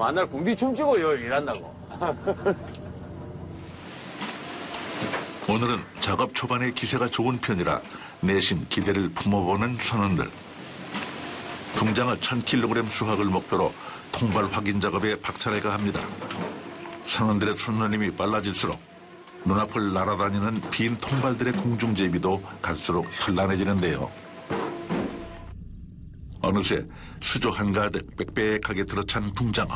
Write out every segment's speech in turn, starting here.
만날 궁디 춤추고 요 일한다고. 오늘은 작업 초반에 기세가 좋은 편이라 내심 기대를 품어보는 선원들. 붕장어 1000kg 수확을 목표로 통발 확인 작업에 박차를 가합니다. 선원들의 손놀림이 빨라질수록 눈앞을 날아다니는 빈 통발들의 공중제비도 갈수록 현란해지는데요. 어느새 수조 한가득 빽빽하게 들어찬 붕장어.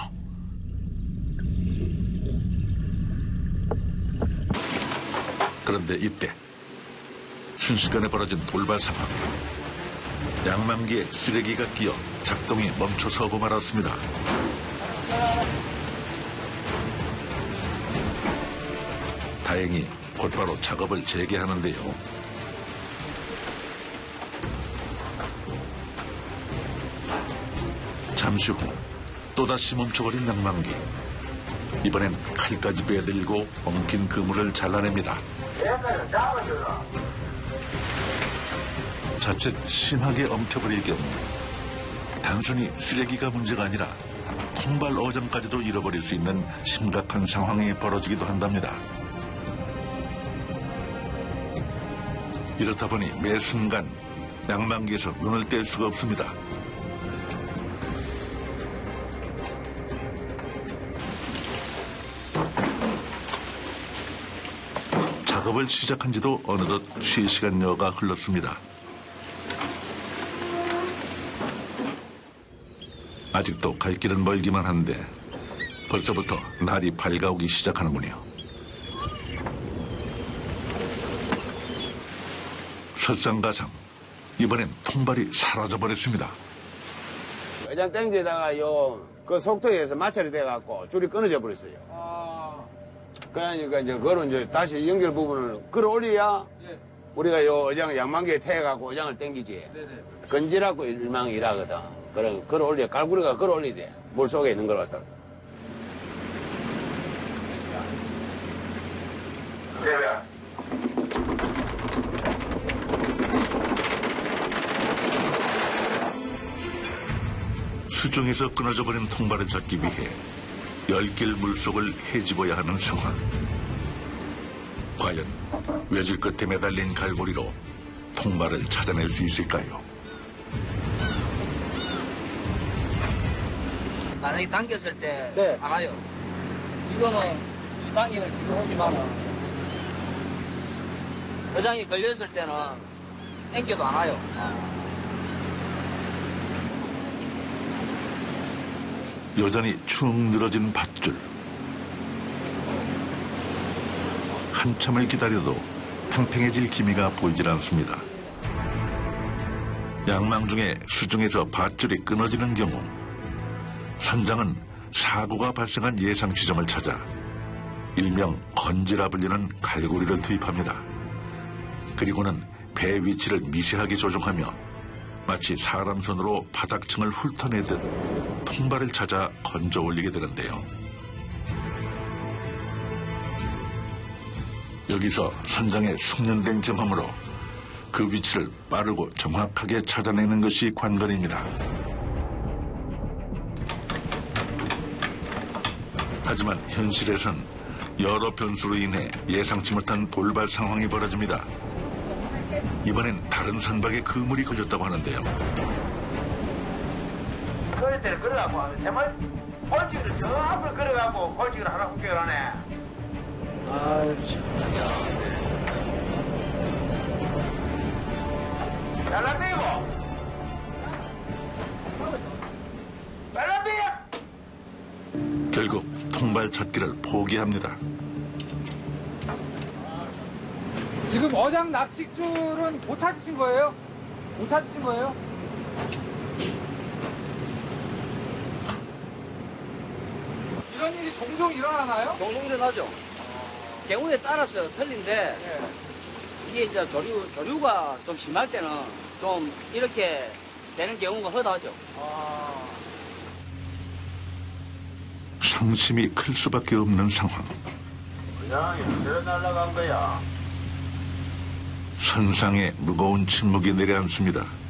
그런데 이때 순식간에 벌어진 돌발 상황. 양만기에 쓰레기가 끼어 작동이 멈춰서고 말았습니다. 다행히 곧바로 작업을 재개하는데요. 잠시 후 또다시 멈춰버린 양만기. 이번엔 칼까지 빼들고 엉킨 그물을 잘라냅니다. 자칫 심하게 엉켜버릴 경우 단순히 쓰레기가 문제가 아니라 통발 어장까지도 잃어버릴 수 있는 심각한 상황이 벌어지기도 한답니다. 이렇다 보니 매 순간 양만기에서 눈을 뗄 수가 없습니다. 작업을 시작한 지도 어느덧 3시간여가 흘렀습니다. 아직도 갈 길은 멀기만 한데 벌써부터 날이 밝아오기 시작하는군요. 설상가상, 이번엔 통발이 사라져버렸습니다. 어장 땡지다가 그 속도에서 마찰이 돼갖고 줄이 끊어져 버렸어요. 그러니까 이제 그걸 이제 다시 연결 부분을 끌어올려야 우리가 어장 양만기에 태워갖고 어장을 땡기지. 건지라고 일망 일하거든. 그래 끌어올려 갈구리가 끌어올리야 돼. 물 속에 있는 걸 갖다. 수중에서 끊어져 버린 통발을 찾기 위해 10길 물속을 헤집어야 하는 상황. 과연 외질 끝에 매달린 갈고리로 통발을 찾아낼 수 있을까요? 만약에 당겼을 때 안 와요. 이거는 이 당기는 지금 오지만은 어장이 걸렸을 때는 당겨도 안 와요. 여전히 축 늘어진 밧줄. 한참을 기다려도 팽팽해질 기미가 보이질 않습니다. 양망 중에 수중에서 밧줄이 끊어지는 경우 선장은 사고가 발생한 예상 지점을 찾아 일명 건지라 불리는 갈고리를 투입합니다. 그리고는 배 위치를 미세하게 조종하며 마치 사람 손으로 바닥층을 훑어내듯 통발을 찾아 건져 올리게 되는데요. 여기서 선장의 숙련된 경험으로 그 위치를 빠르고 정확하게 찾아내는 것이 관건입니다. 하지만 현실에선 여러 변수로 인해 예상치 못한 돌발 상황이 벌어집니다. 이번엔 다른 선박에 그물이 걸렸다고 하는데요. 그럴 때는 그러라고 정말 골직을 저 앞을 걸어가고 골직을 하나 훅겨라네. 아유 참. 잘라내고 잘라내. 결국 통발 찾기를 포기합니다. 지금 어장 낚싯줄은 못 찾으신 거예요? 못 찾으신 거예요? 이런 일이 종종 일어나나요? 종종 일어나죠. 경우에 따라서 틀린데 이게 이제 조류가 좀 심할 때는 좀 이렇게 되는 경우가 허다하죠. 상심이 클 수밖에 없는 상황. 어장이 어디로 날아간 거야? 선상에 무거운 침묵이 내려앉습니다.